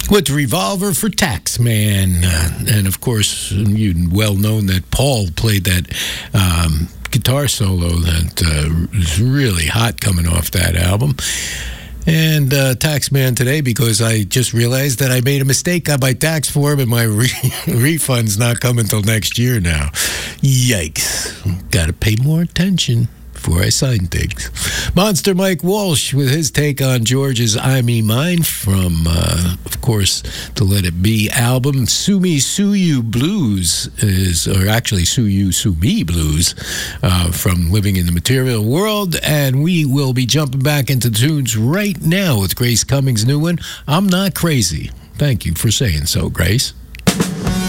with Revolver for Taxman. And of course, you well known that Paul played that guitar solo that is really hot coming off that album. And Taxman today, because I just realized that I made a mistake on my tax form and my refund's not coming till next year now. Yikes. Got to pay more attention before I sign things. Monster Mike Walsh with his take on George's I Me Mine from, of course, the Let It Be album. Sue Me, Sue You Blues or actually Sue You, Sue Me Blues from Living in the Material World. And we will be jumping back into tunes right now with Grace Cummings' new one, I'm Not Crazy. Thank you for saying so, Grace.